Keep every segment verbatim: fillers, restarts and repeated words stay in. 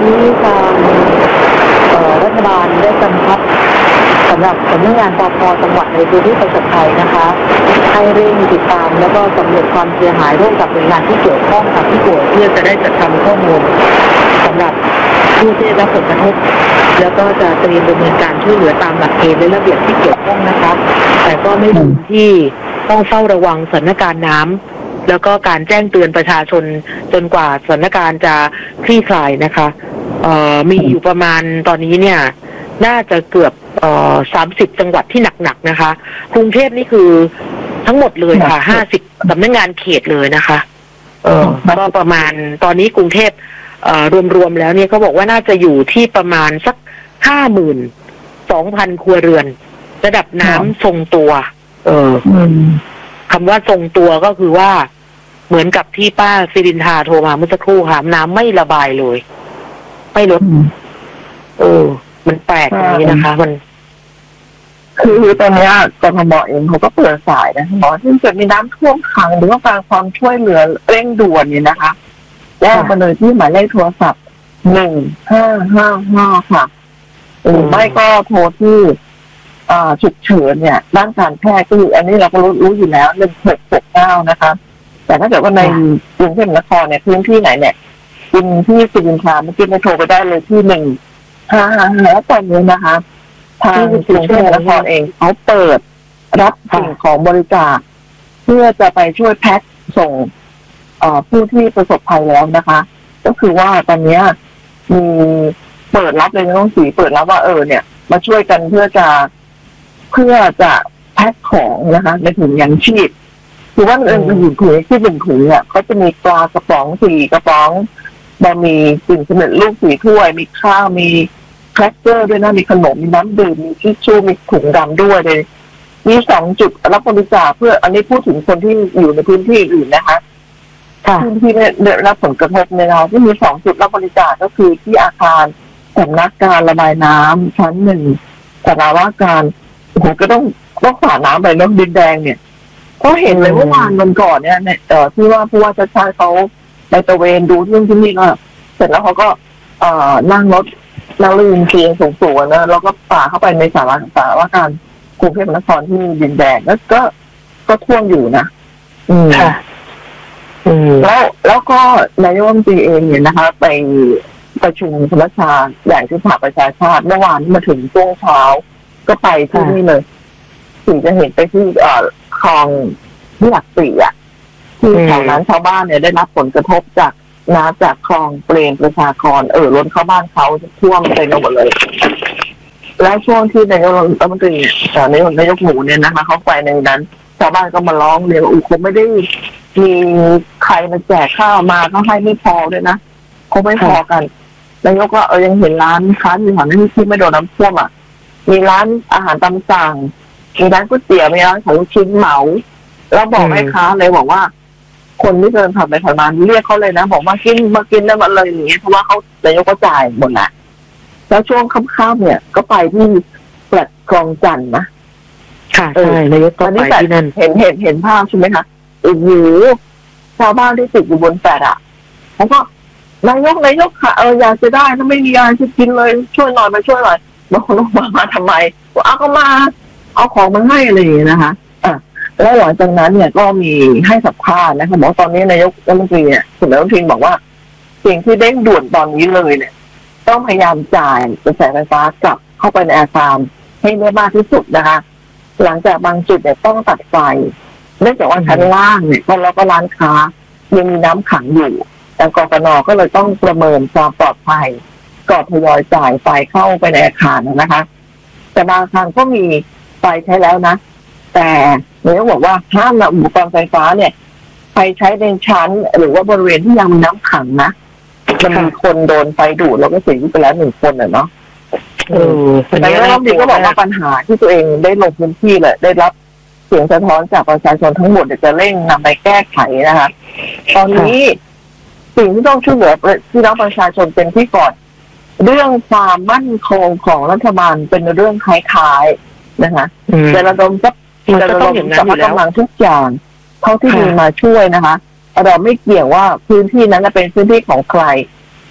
นี้ทางรัฐบาลได้กำชับสำหรับสำนักงานปภ.จังหวัดในพื้นที่ประสบภัยนะคะให้เร่งติดตามแล้วก็สำรวจความเสียหายร่วมกับหน่วยงานที่เกี่ยวข้องกับผู้ป่วยเพื่อจะได้จัดทำข้อมูลสำหรับผู้ที่ได้รับผลกระทบแล้วก็จะเตรียมดำเนินการช่วยเหลือตามหลักเกณฑ์และระเบียบที่เกี่ยวข้องนะคะแต่ก็ไม่ลืมที่ต้องเฝ้าระวังสถานการณ์น้ำแล้วก็การแจ้งเตือนประชาชนจนกว่าสถานการณ์จะคลี่คลายนะคะเอ่อมีอยู่ประมาณตอนนี้เนี่ยน่าจะเกือบเอ่อสามสิบจังหวัดที่หนักๆนะคะกรุงเทพนี่คือทั้งหมดเลยค่ะห้าสิบสำนักงานเขตเลยนะคะเออก็ประมาณตอนนี้กรุงเทพเอ่อรวมๆแล้วเนี่ยเขาบอกว่าน่าจะอยู่ที่ประมาณสักห้าหมื่นสองพันครัวเรือนระดับน้ำทรงตัวเออคำว่าทรงตัวก็คือว่าเหมือนกับที่ป้าศิรินทราโทรมาเมื่อสักครู่ค่ะน้ำไม่ระบายเลยไม่ลดเออมันแปลกอย่างนี้นะคะมันคือตอนนี้กทม.เองเขาก็เปิดสายนะบอกที่เกิดมีน้ำท่วมขังหรือว่าการความช่วยเหลือเร่งด่วนเนี่ยนะคะแจ้งมาเลยที่หมายเลขโทรศัพท์หนึ่งห้าห้าห้าค่ะหรือไม่ก็โทรที่ฉุกเฉินเนี่ยด้านการแพทย์ก็คืออันนี้เราก็รู้รู้อยู่แล้วหนึ่งหกหกเก้านะคะแต่ถ้าเกิดว่าในกรุงเทพมหานครเนี่ยพื้นที่ไหนเนี่ยคุณที่ศิรินทราเมื่อกี้โทรไปได้เลยที่หนึ่งห้าห้าแล้วตอนนี้นะคะทางกรุงเทพมหานครเองเขาเปิดรับสิ่งของบริจาคเพื่อจะไปช่วยแพ็คส่งผู้ที่ประสบภัยแล้วนะคะก็คือว่าตอนนี้มีเปิดรับเลยน้องสีเปิดรับว่าเออเนี่ยมาช่วยกันเพื่อจะเพื่อจะแพ็คของนะคะในถุงยางชีพคือว่าเออมันอยู่ถุงที่เป็นถุงเนี่ยเขาจะมีปลากระป๋องสี่กระป๋องบะหมี่กึ่งสำเร็จรูปสี่ถ้วยมีข้าวมีแครกเกอร์ด้วยนะมีขนมมีน้ำดื่มมีทิชชู่มีถุงดำด้วยเลยมีสองจุดรับบริจาคเพื่ออันนี้พูดถึงคนที่อยู่ในพื้นที่อื่นนะคะพื้นที่ได้รับผลกระทบในเราที่มีสองจุดรับบริจาคก็คือที่อาคารสำนักการระบายน้ำชั้นหนึ่งสถาว่าการผมก็ต้องต้องฝ่าน้ำไปแล้วดินแดงเนี่ยก็เห็นเลยเมื่อวานวันก่อนเนี่ยเนี่ยที่ว่าผู้ว่าชาติชาติเขาไปตระเวนดูที่ที่นี่ก็เสร็จแล้วเขาก็เอ่อนั่งรถนั่งเรือเทียงสูงๆนะแล้วก็ฝ่าเข้าไปในสาราสาว่าการกรุงเทพมหานครที่ดินแดงแล้วก็ก็ท่วมอยู่นะอืมแล้วแล้วก็นายกรัฐมนตรีเองเนี่ยนะคะไปประชุมสมัชชาใหญ่ที่สหประชาชาติเมื่อวานมาถึงช่วงเช้าก็ไปที่นี่เลยถึงจะเห็นไปที่เอ่อคลองที่หลักสี่อ่ะที่แถวนั้นชาวบ้านเนี่ยได้รับผลกระทบจากน้ำจากคลองเปรมประชากรเออล้นเข้าบ้านเขาท่วมไปหมดเลยแล้วช่วงที่นายกรัฐมนตรีนายกนายกหมูเนี่ยนะคะเขาไปในนั้นชาวบ้านก็มาร้องเรียนว่าอุ้คงไม่ได้มีใครมาแจกข้าวมาเขาให้ไม่พอด้วยนะเขาไม่พอกันนายกก็เออยังเห็นร้านค้าที่แถวนั้นที่ไม่โดนน้ำท่วมอ่ะมีร้านอาหารตามสั่งมีร้านก๋วยเตี๋ยวมีร้านขายลูกชิ้นเหมาแล้วบอกแม่ค้าเลยบอกว่าคนที่เดินผ่านไปผ่านมาเรียกเขาเลยนะบอกมากินมากินได้มาเลยอย่างเงี้ยเพราะว่าเขานายกก็จ่ายหมดแหละแล้วช่วงค่ำๆเนี่ยก็ไปที่แฟลตคลองจันทน์นะค่ะใช่นายกก็ไปที่นั่นเห็นเห็นเห็นภาพใช่ไหมคะโอ้โหชาวบ้านที่ติดอยู่บนแฟลตอ่ะเขาก็นายกนายกค่ะเอออยากจะได้ถ้าไม่มีอะไรจะกินเลยช่วยหน่อยมาช่วยหน่อยบางคนมามาทำไมว่าเอาก็มาเอาของมาให้อะไรอย่างเงี้ยนะคะอ่ะแล้วหลังจากนั้นเนี่ยก็มีให้สัมภาษณ์นะคะบอกตอนนี้นายกรัฐมนตรีเนี่ยคุณนายกทินบอกว่าสิ่งที่เร่งด่วนตอนนี้เลยเนี่ยต้องพยายามจ่ายกระแสไฟฟ้ากลับเข้าไปในอาคารให้ได้มากที่สุดนะคะหลังจากบางจุดเนี่ยต้องตัดไฟเนื่องจากว่าชั้นล่างเนี่ยก็แล้วก็ร้านค้ายังมีน้ำขังอยู่แต่กฟน.ก็เลยต้องประเมินความปลอดภัยก่อนทยอยจ่ายไฟเข้าไปในอาคารนะคะแต่บางอาคารก็มีไฟใช้แล้วนะแต่เนี่ยบอกว่าห้ามนำอุปกรณ์ไฟฟ้าเนี่ยไปใช้ในชั้นหรือว่าบริเวณที่ยังมีน้ำขังนะมันมีคนโดนไฟดูดแล้วก็เสียชีวิตไปแล้วหนึ่งคนอ่ะเนาะเออแต่แล้วบางทีก็บอกว่าปัญหาที่ตัวเองได้ลงพื้นที่เลยได้รับเสียงสะท้อนจากประชาชนทั้งหมดจะเร่งนำไปแก้ไขนะคะตอนนี้สิ่งที่ต้องช่วยเหลือพี่น้องประชาชนเป็นที่ก่อนเรื่องความมั่นคงของรัฐบาลเป็นเรื่องคล้ายๆนะคะแต่ระดมทรัพย์ระดมทรัพย์กำลังทุกอย่างเท่าที่มีมาช่วยนะคะเราไม่เกี่ยงว่าพื้นที่นั้นจะเป็นพื้นที่ของใคร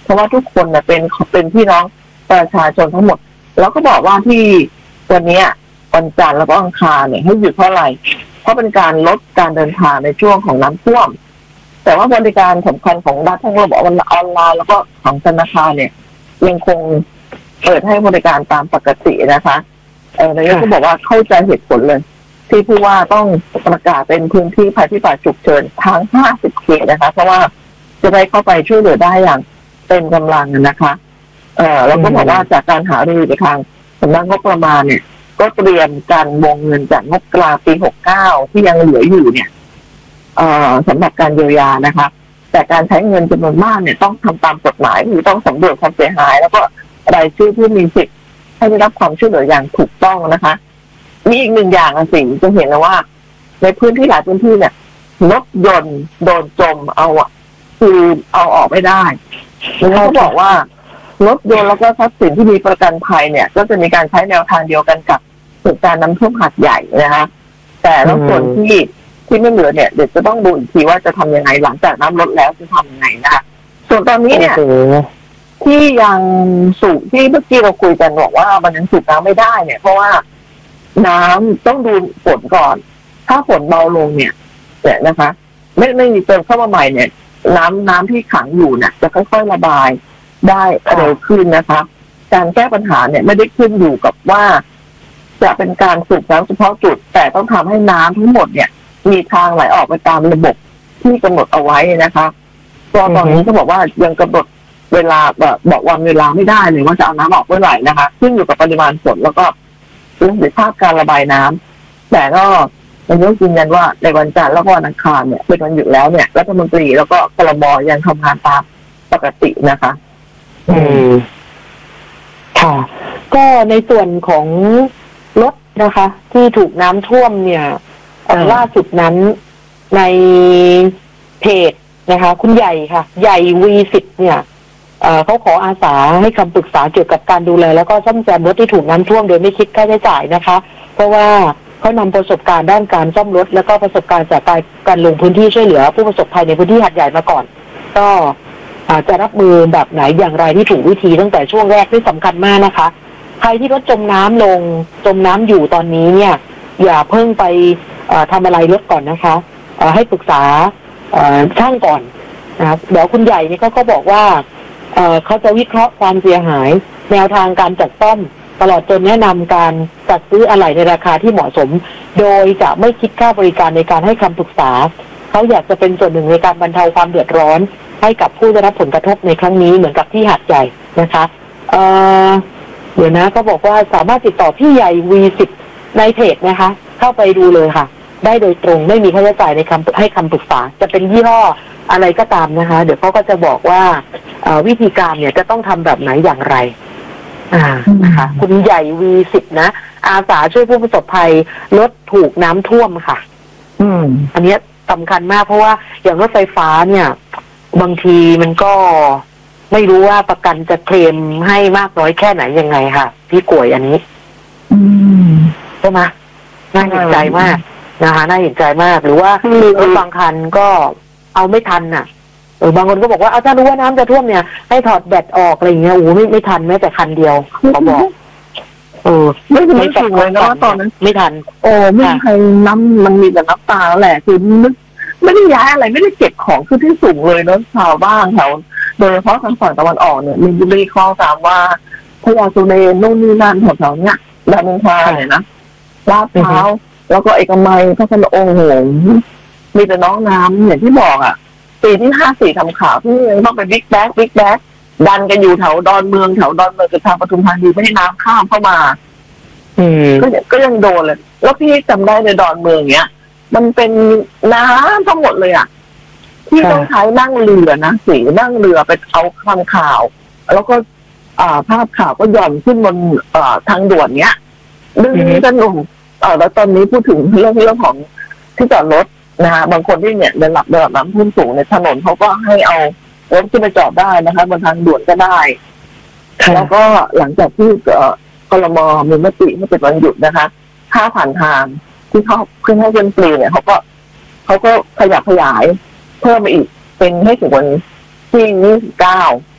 เพราะว่าทุกคนเนี่ยเป็นเป็นพี่น้องประชาชนทั้งหมดแล้วก็บอกว่าที่วันนี้วันจันทร์แล้วก็อังคารเนี่ยให้หยุดเพราะอะไรเพราะเป็นการลดการเดินทางในช่วงของน้ำท่วมแต่ว่าบริการสำคัญของรัฐทั้งระบบออนไลน์แล้วก็ของธนาคารเนี่ยยังคงเปิดให้บริการตามปกตินะคะเออนายกก็บอกว่าเข้าใจเหตุผลเลยที่ผู้ว่าต้องประกาศเป็นพื้นที่ภัยพิบัติฉุกเฉินทั้งห้าสิบเขตนะคะเพราะว่าจะได้เข้าไปช่วยเหลือได้อย่างเต็มกำลังนะคะเออแล้วก็บอกว่าจากการหารือกับทางสำนักงบประมาณเนี่ยก็เตรียมการวงเงินจากงบกลางปีหกเก้าที่ยังเหลืออยู่เนี่ยเอ่อสำหรับการเยียวยานะคะแต่การใช้เงินจำนวนมากเนี่ยต้องทำตามกฎหมายคือต้องสำรวจความเสียหายแล้วก็รายชื่อผู้มีสิทธิ์ให้ได้รับความช่วยเหลืออย่างถูกต้องนะคะมีอีกหนึ่งอย่างสิ่งจะเห็นนะว่าในพื้นที่หลายพื้นที่เนี่ยรถยนต์โดนจมเอาอะคือเอาออกไม่ได้แล้วเขาบอกว่ารถยนต์แล้วก็ทรัพย์สินที่มีประกันภัยเนี่ยก็จะมีการใช้แนวทางเดียวกันกับเหตุการณ์น้ำท่วมหาดใหญ่นะคะแต่แล้วส่วนที่ที่ไม่เหลือเนี่ยเดี๋ยวจะต้องดูอีกทีว่าจะทำยังไงหลังจากน้ำลดแล้วจะทำยังไงนะคะส่วนตอนนี้เนี่ยที่ยังสูบที่เมื่อกี้เราคุยกันบอกว่ามันยังสูบน้ำไม่ได้เนี่ยเพราะว่าน้ำต้องดูฝนก่อนถ้าฝนเบาลงเนี่ยเนี่ยนะคะไม่ไม่มีเติมเข้ามาใหม่เนี่ยน้ำน้ำที่ขังอยู่เนี่ยจะค่อยๆระบายได้เร็วขึ้นนะคะการแก้ปัญหาเนี่ยไม่ได้ขึ้นอยู่กับว่าจะเป็นการสูบน้ำเฉพาะจุดแต่ต้องทำให้น้ำทั้งหมดเนี่ยมีทางไหลออกไปตามระบบที่กำหนดเอาไว้นะคะก็ตอนนี้ก็บอกว่ายังกำหนดเวลาแบบบอกวันเวลาไม่ได้เลยว่าจะเอาน้ำออกเมื่อไหร่นะคะขึ้นอยู่กับปริมาณฝนแล้วก็ประสิทธิภาพการระบายน้ำแต่ก็นายกยืนยันว่าในวันจันทร์แล้วก็วันอังคารเนี่ยเป็นวันหยุดแล้วเนี่ยรัฐมนตรีแล้วก็ครม.ยังทำงานตามปกตินะคะอืมค่ะก็ในส่วนของรถนะคะ ที่ถูกน้ำท่วมเนี่ยล่าสุดนั้นในเพจนะคะ คุณใหญ่ค่ะใหญ่ วี สิบ เนี่ยเอ่อเขาขออาสาให้คำปรึกษาเกี่ยวกับการดูแลแล้วก็ซ่อมแซมรถที่ถูกน้ำท่วมโดยไม่คิดค่าใช้จ่ายนะคะเพราะว่าเขานำประสบการณ์ด้านการซ่อมรถแล้วก็ประสบการณ์จากการการลงพื้นที่ช่วยเหลือผู้ประสบภัยในพื้นที่หาดใหญ่มาก่อนก็อาจจะรับมือแบบไหนอย่างไรที่ถูกวิธีตั้งแต่ช่วงแรกที่สำคัญมากนะคะใครที่รถจมน้ำลงจมน้ำอยู่ตอนนี้เนี่ยอย่าเพิ่งไปทำอะไรรถก่อนนะคะให้ปรึกษาช่างก่อนนะเดี๋ยวคุณใหญ่นี่เขาก็บอกว่าเขาจะวิเคราะห์ความเสียหายแนวทางการจัดซ่อมตลอดจนแนะนำการจัดซื้ออะไหล่ในราคาที่เหมาะสมโดยจะไม่คิดค่าบริการในการให้คำปรึกษาเขาอยากจะเป็นส่วนหนึ่งในการบรรเทาความเดือดร้อนให้กับผู้ได้รับผลกระทบในครั้งนี้เหมือนกับที่หาดใหญ่นะคะเอ่อเดี๋ยวนะก็บอกว่าสามารถติดต่อพี่ใหญ่ วี สิบ ในเพจนะคะเข้าไปดูเลยค่ะได้โดยตรงไม่มีค่าใช้จ่ายในคำให้คำปรึกษาจะเป็นยี่ห้ออะไรก็ตามนะคะเดี๋ยวเขาก็จะบอกว่าวิธีการเนี่ยจะต้องทำแบบไหนอย่างไรอ่านะคะคุณใหญ่ วี สิบ นะอาสาช่วยผู้ประสบภัยรถถูกน้ำท่วมค่ะอืมอันนี้สำคัญมากเพราะว่าอย่างรถไฟฟ้าเนี่ยบางทีมันก็ไม่รู้ว่าประกันจะเคลมให้มากน้อยแค่ไหนยังไงค่ะพี่กวยอันนี้อืมใช่ไหมน่าเห็นใจมากนะคะน่าเห็นใจมากหรือว่ารถบางคันก็เอาไม่ทันน่ะเออบางคนก็บอกว่าเอาถ้ารู้ว่าน้ำจะท่วมเนี่ยให้ถอดแบตออกอะไรอย่างเงี้ยโอ้ไม่ไม่ทันแม้แต่คันเดียวเขาบอกเออไม่ไม่ถึงเลยนะว่าตอนนั้นไม่ทันโอ้ไม่มีใครน้ำมันมีแต่น้ำตาแหละคือนึกไม่ได้ย้ายอะไรไม่ได้เก็บของคือที่สูงเลยเนาะชาวบ้านแถวโดยเฉพาะทางฝั่งตะวันออกเนี่ยมีบุรีคลองสามว่าพญาสุเรนนู่นนี่นั่นแถวๆเนี้ยดานินทาเนี่ยนะลาดพร้าวแล้วก็เอกมัยพระพนองค์โหงมีแต่น้องน้ำอย่างที่บอกอ่ะปีที่ห้าสี่ทำข่าวที่ต้องไปบิ๊กแบ๊กบิ๊กแบ๊กดันกันอยู่แถวดอนเมืองแถวดอนเมืองกับทางปทุมธานีไม่ให้น้ำข้ามเข้ามาอืมก็ก็ยังโดนเลยแล้วพี่จำได้ในดอนเมืองเนี้ยมันเป็นน้ำทั้งหมดเลยอ่ะที่ต้องใช้นั่งเรือนะสีนั่งเรือไปเอาคำข่าวแล้วก็อ่าภาพข่าวก็หย่อนขึ้นบนอ่าทางด่วนเนี้ยดึงกันหนุ่มเออแล้วตอนนี้พูดถึงเรื่องเรื่องของที่จอดรถนะฮะบางคนที่เนี่ยระดับระดับน้ำท่วมสูงในถนนเขาก็ให้เอารถขึ้นไปจอดได้นะคะบนทางด่วนก็ได้แล้วก็หลังจากที่กลม.มีมติให้เป็นวันหยุดนะคะค่าผ่านทางที่เขาขึ้นให้เป็นฟรีเนี่ยเขาก็เขาก็ขยับขยายเพิ่มมาอีกเป็นให้ถึงวันที่ยี่สิบเก้า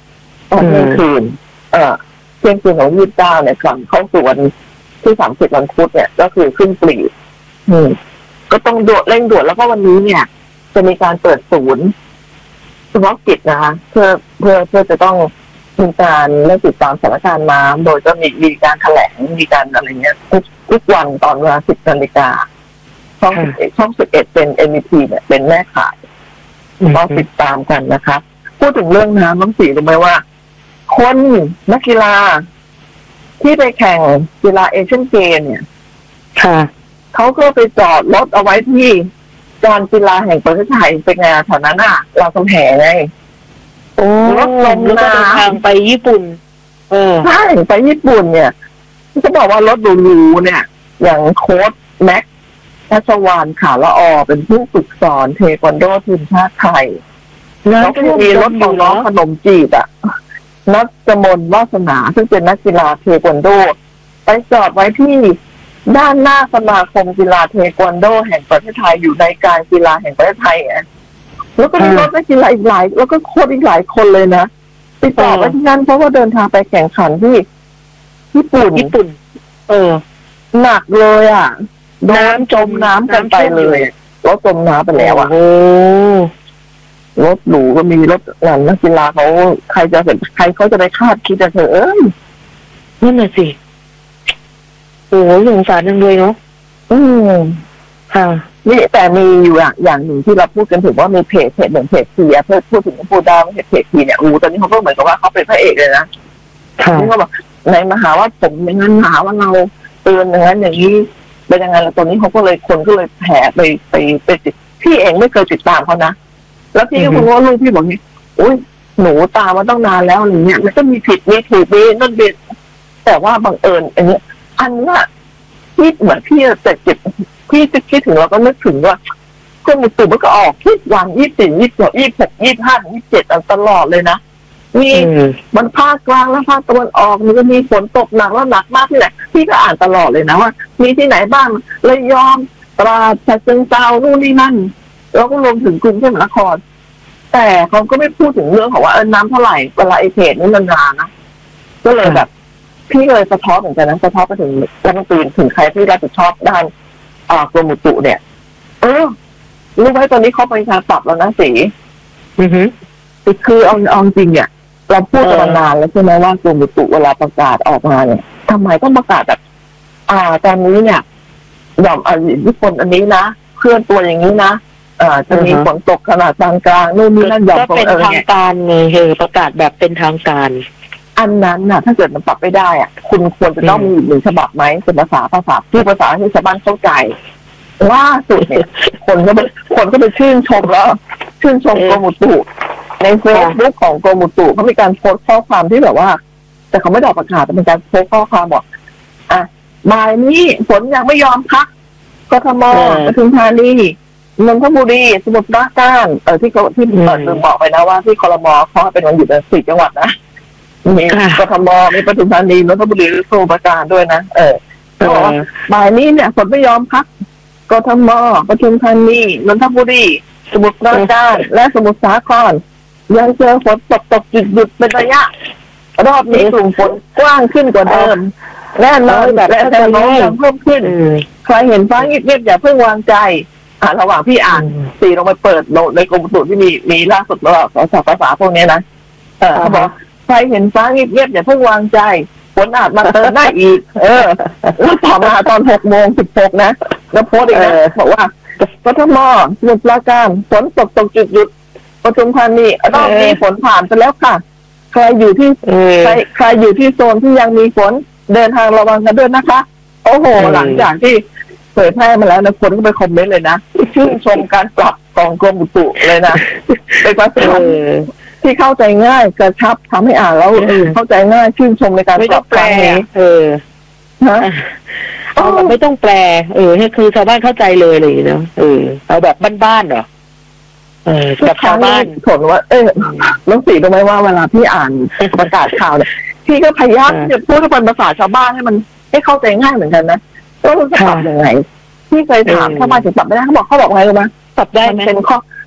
ตอนเที่ยงคืนเอ่อเที่ยงคืนของยี่สิบเก้าเนี่ยก่อนเข้าสู่วันที่สามสิบวันพุธเนี่ยก็คือขึ้นปลีกอืมก็ต้องด่วนเร่งด่วนแล้วก็วันนี้เนี่ย จะมีการเปิดศูนย์เฉพาะกิจนะคะเพื่อเพื่อเพื่อจะต้องมีการเล่ติดตามสถานการณ์น้ำโดยจะมีมีการแถลงมีการอะไรเงี้ยทุกทุกวันตอนเวลาสิบนาฬิกาช่องสิบเอ็ดช่องสิบเอ็ดเป็น เอ็ม วี พี เนี่ยเป็นแม่ข่ายต้องติดตามกันนะคะพูดถึงเรื่องน้ำน้องสีรู้ไหมว่า คนนักกีฬาที่ไปแข่งกีฬาเอเชียนเกมเนี่ยค่ะเขาก็ไปจอดรถเอาไว้ที่การกีฬาแห่งประเทศไทยเป็นไงแถวนั้นอ่ะเรากำแหงไงโอ้รถลมแล้วก็เดินทางไปญี่ปุ่น เออใช่ไปญี่ปุ่นเนี่ยจะบอกว่ารถหรูๆเนี่ย อย่างโค้ชแม็กทัชวานขาละออเป็นผู้ฝึกสอนเทควันโดทีมชาติไทยแล้วก็มีรถของน้องขนมจีบอ่ะนักกมลวาสนาซึ่งเป็นนักกีฬาเทควันโดไปจอดไว้ที่ด้านหน้าสมาคมกีฬาเทควันโดแห่งประเทศไทยอยู่ในการกีฬาแห่งประเทศไทยอ่ะแล้วก็มีรถนักกีฬาอีกหลายแล้วก็โค้ชอีกหลายคนเลยนะไปจอดไว้ที่นั่นเพราะว่าเดินทางไปแข่งขันที่ญี่ปุ่นญี่ปุ่น เออหนักเลยอ่ะน้ำจมน้ำกันไปเลยรถจมน้ำไปแล้วอ่ะโอ้รถหรูก็มีรถงานนักกีฬาเขาใครจะเห็นใครเขาจะไปคาดคิดจะเถอะเอ้ยนั่นน่ะสิโอ้สงสารจังเลยเนาะอืมค่ะนี่แต่มีอยู่อย่างอย่างหนึ่งที่เราพูดกันถึงว่ามีเพจเพจหนึ่งเพจทีอ่ะเพื่อพูดถึงพูดได้เพจเพจทีเนี่ยอู้ตอนนี้เขาก็เหมือนกับว่าเขาเป็นพระเอกเลยนะนี่เขาบอกในมหาว่าผมอย่างนั้นหาว่าเราเตือนอย่างนั้นอย่างนี้เป็นยังไงแล้วตอนนี้เขาก็เลยคนก็เลยแผ่ไปไปไปติดพี่เองไม่เคยติดตามเขานะแล้วพี่ก็คุณว่าลูกพี่บอกนี่อุ้ยหนูตามมาต้องนานแล้วอะไรเงี้ยมันก็มีผิดมีถูกมีนั่นเป็นแต่ว่าบังเอิญอันนี้อันนี้ที่เหมือนพี่แต่เจ็บพี่จะคิดถึงเราก็นึกถึงว่าก็มีตุ่มมันก็ออกที่วันยี่สิบยี่สิบยี่สิบหกยี่สิบห้ายี่สิบเจ็ดตลอดเลยนะมีมันภาคกลางและภาคตะวันออกมันก็มีฝนตกหนักแล้วหนักมากที่ไหนพี่ก็อ่านตลอดเลยนะว่ามีที่ไหนบ้างระยองตราดฉะเชิงเทรานู่นนี่นั่นแล้วก็รวมถึงกรุงเทพมหานครแต่เขาก็ไม่พูดถึงเรื่องของว่าเออน้ำเท่าไหร่เวลาไอเพจนี่มันนานนะก็เลยแบบพี่เลยสะท้อนเหมือนกันนะสะท้อนไปถึงรัฐมนตรีถึงใครที่รับผิดชอบด้านอ่ากรมอุตุเนี่ยเออรู้ไหมตอนนี้เขาไปการปรับแล้วนะสีอือฮึคือเอาเอาจริงเนี่ยเราพูดกันมานานแล้วใช่ไหมว่ากรมอุตุเวลาประกาศออกมาเนี่ยทำไมต้องประกาศแบบอ่าตอนนี้เนี่ยหย่อมอิทธิพลอันนี้นะเคลื่อนตัวอย่างนี้นะอ่าจะมีฝนตกขนาดกลางๆนู่นนี่นั่นหย่อมก็เป็นทางการไงเฮอประกาศแบบเป็นทางการอันนั้นน่ะถ้าเกิดมันปรับไม่ได้อ่ะคุณควรจะต้องมีอีกหนึ่งฉบับไหมเป็นภาษาภาษาที่ภาษาที่ชาวบ้านเข้าใจล่าสุดเนี่ยคนก็ไปคนก็ไปชื่นชมแล้วชื่นชมกรมอุตุในเฟซบุ๊กของกรมอุตุเขามีการโพสต์ข้อความที่แบบว่าแต่เขาไม่ได้ออกประกาศแต่เป็นการโพสต์ข้อความบอกอ่ะบ่ายนี้ฝนยังไม่ยอมพักกทมปทุมธานีนนทบุรีสมุทรปราการเออที่เขาที่เปิดลืมบอกไปนะว่าที่ครม.เขาเป็นวันหยุดสี่จังหวัดนะมีกทมมีปทุมธานีนนทบุรีสมุทรปราการด้วยนะเออบอกว่าบ่ายนี้เนี่ยฝนไม่ยอมพักกทมปทุมธานีนนทบุรีสมุทรปราการและสมุทรสาครยังเจอฝนตกตกหยุดหยุดเป็นระยะรอบนี้กลุ่มฝนกว้างขึ้นกว่าเดิมแน่นอนแบบและแนวโน้มเพิ่มขึ้นใครเห็นฟ้าเงียบๆอย่าเพิ่งวางใจอ่าระหว่างพี่อ่านสีลงไปเปิดโหลดในกรมอุตุที่มีมีล่าสุดแล้วภาษาภาษาพวกนี้นะเออเขาบอกใครเห็นฟ้าเงียบๆอย่าเพิ่งวางใจฝนอาจมาเติมได้อีกเออแล้วต่อมาตอนหกโมงสิบหกนะแล้วโพสต์อีกนะบอกว่ากทมสมุทรปราการฝนตกตกจุดหยุดปทุมธานีรอบนี้ฝนผ่านไปแล้วค่ะใครอยู่ที่ใครใครอยู่ที่โซนที่ยังมีฝนเดินทางระวังกันด้วยนะคะโอ้โหหลังจากที่เผยแพร่มาแล้วนะคนก็ไปคอมเมนต์เลยนะชื่นชมการปรับของกรมอุตุเลยนะเป็นภาษาที่เข้าใจง่ายกระชับทำให้อ่านแล้วเข้าใจง่ายชื่นชมในการปรับครั้งนี้เออฮะเอาแบบไม่ต้องแปลเออให้คือชาวบ้านเข้าใจเลยเลยเนาะเออเอาแบบบ้านๆเหรอเออแบบชาวบ้านผลว่าเออน้องสีรู้ไหมว่าเวลาพี่อ่านประกาศข่าวเนี่ยพี่ก็พยายามจะพูดเป็นภาษาชาวบ้านให้มันให้เข้าใจง่ายเหมือนกันนะว่าจะปรับยังไงพี่เคยถามชาวบ้านถึงปรับไม่ได้เขาบอกเขาบอกไงรู้ไหมปรับได้ไหมเป็นข้อ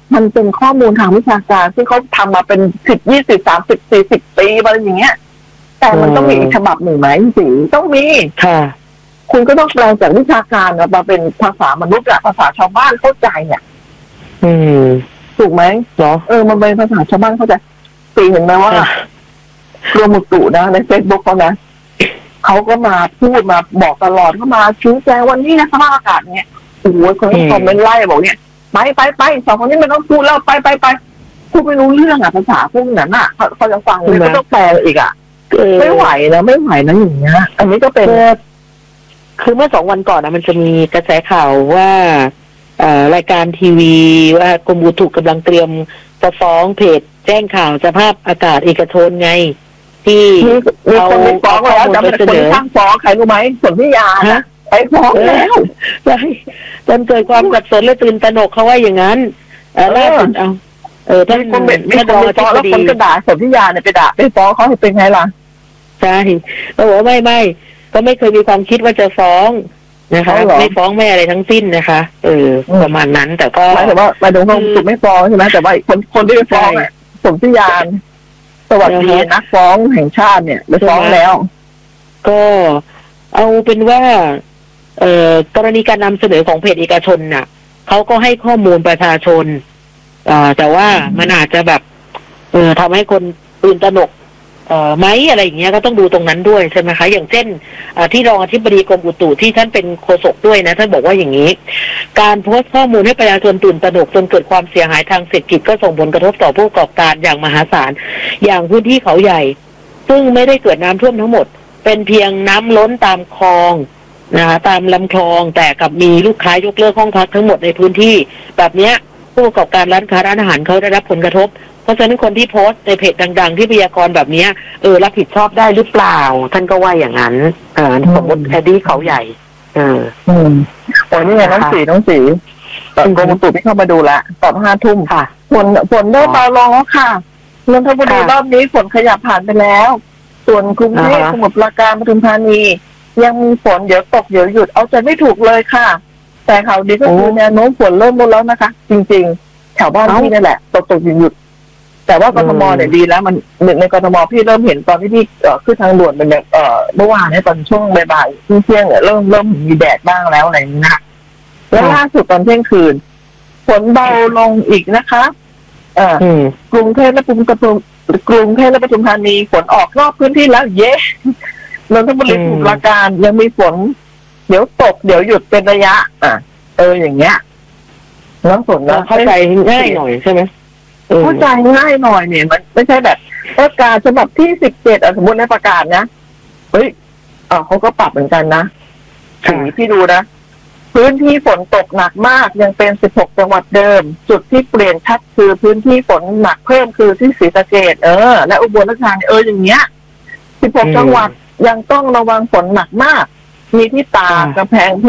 มันเป็นข้อมูลทางวิชาการที่เขาทำมาเป็นสิบยี่สิบสามสิบสี่สิบปีอะไรอย่างเงี้ยแต่มันต้องมีอีกฉบับหนึ่งไหมสิต้องมีค่ะคุณก็ต้องแปลจากวิชาการมาเป็นภาษามนุษย์อะภาษาชาวบ้านเข้าใจเนี่ยอืมถูกไหมเหรอเออมันเป็นภาษาชาวบ้านเข้าใจตีเห็นไหมว่ากรมอุตุนะในเฟซบุ๊กเขานะเขาก็มาพูดมาบอกตลอดเข้ามาชี้แจงวันนี้นะสภาพอากาศเนี่ยโอ้โหคนที่คอมเมนต์ไล่บอกเนี่ยไปไปไปสองคนนี้มันต้องพูดแล้วไปไปไปพูดไม่รู้เรื่องอ่ะภาษาพวกนั้นอ่ะเขาเขาจะฟังเลยก็ต้องแปลอีกอ่ะไม่ไหวนะไม่ไหวนะอย่างเงี้ยอันนี้ก็เป็นคือเมื่อสองวันก่อนนะมันจะมีกระแสข่าวว่ารายการทีวีว่ากรมอุตุกำลังเตรียมจะฟ้องเพจแจ้งข่าวสภาพอากาศเอกชนไงที่เอาฟ้องแล้วจะเป็นคนที่ตั้งฟ้องใครรู้ไหมสนธิยานะไปฟ้องแล้วใช่จนเกิดความสับสนและตื่นตระหนกเขาว่าอย่างนั้นล่าสุดเอาเออท่านคนไม่รอฟ้องแล้วคนก็ด่าสนธิยาเนี่ยไปด่าไปฟ้องเขาให้เป็นไงล่ะใช่เขาบอกว่าไม่ไม่ก็ไม่เคยมีความคิดว่าจะฟ้องนะคะไม่ฟ้องไม่อะไรทั้งสิ้นนะคะเออประมาณนั้นแต่ก็หมายถึงว่าหมายถึงว่าสุดไม่ฟ้องใช่ไหมแต่ว่าคนคนที่ไปฟ้องสนธิยาสวัสดีนักฟ้องแห่งชาติเนี่ยไปฟ้องแล้วก็เอาเป็นว่าเอ่อกรณีการนำเสนอของเพจเอกชนน่ะเขาก็ให้ข้อมูลประชาชนอ่าแต่ว่ามันอาจจะแบบเออทำให้คนตื่นตระหนกเอ่อไหมอะไรอย่างเงี้ยก็ต้องดูตรงนั้นด้วยใช่ไหมคะอย่างเช่นที่รองอธิบดีกรมอุตุที่ท่านเป็นโฆษกด้วยนะท่านบอกว่าอย่างนี้การโพสต์ข้อมูลให้ประชาชนตื่นตระหนกจนเกิดความเสียหายทางเศรษฐกิจก็ส่งผลกระทบต่อผู้ประกอบการอย่างมหาศาลอย่างพื้นที่เขาใหญ่ซึ่งไม่ได้เกิดน้ำท่วมทั้งหมดเป็นเพียงน้ำล้นตามคลองนะคะตามลำคลองแต่กับมีลูกค้ายกเลิกห้องพักทั้งหมดในพื้นที่แบบเนี้ยผู้ประกอบการร้านค้าร้านอาหารเขาได้รับผลกระทบเพราะฉะนั้นคนที่โพสต์ในเพจดังๆที่พยากรณ์แบบนี้เออรับผิดชอบได้หรือเปล่าท่านก็ว่าอย่างนั้นเออสมมติแคดดี้เขาใหญ่เอออืมโอ้นี่ไงน้องสีน้องสีตอนกรมอุตุที่เข้ามาดูละตอนห้าทุ่มค่ะฝนฝนได้เบาลงแล้วค่ะนนทบุรีรอบนี้ฝนขยับผ่านไปแล้วส่วนกรุงเทพสมุทรปราการปทุมธานียังมีฝนเดี๋ยวตกเดี๋ยวหยุดเอาใจไม่ถูกเลยค่ะแต่ข่าวดีก็คือแนวโน้มฝนเริ่มลดแล้วนะคะจริงๆแถวบ้านพี่นี่แหละตกตกหยุดหยุดแต่ว่ากทมเนี่ยดีแล้วมันในกทมพี่เริ่มเห็นตอนที่พี่ขึ้นทางด่วนเป็นแบบเมื่อวานเนี่ยตอนช่วงบ่ายๆเที่ยงเนี่ยเริ่มเริ่มมีแดดบ้างแล้วอะไรอย่างนี้นะแล้วล่าสุดตอนเที่ยงคืนฝนเบาลงอีกนะคะอ่ากรุงเทพและปทุมกรุงเทพและปทุมธานีฝนออกรอบพื้นที่แล้วเย้นนทบุรีสมุทรปราการยังมีฝนเดี๋ยวตกเดี๋ยวหยุดเป็นระยะอ่ะเอออย่างเงี้ยแล้วฝนแล้วเข้าใจง่ายหน่อยใช่ไหมเข้าใจง่ายหน่อยเนี่ยมันไม่ใช่แบบประกาศฉบับที่สิบเจ็ดสมมติในประกาศนะเฮ้ยอ่าเขาก็ปรับเหมือนกันนะถึงพี่ดูนะพื้นที่ฝนตกหนักมากยังเป็นสิบหกจังหวัดเดิมจุดที่เปลี่ยนชัดคือพื้นที่ฝนหนักเพิ่มคือที่ศรีสะเกษเออและอุบลราชธานีเอออย่างเงี้ยสิบหกจังหวัดยังต้องระวังฝนหนักมากมีที่ตากกำแพง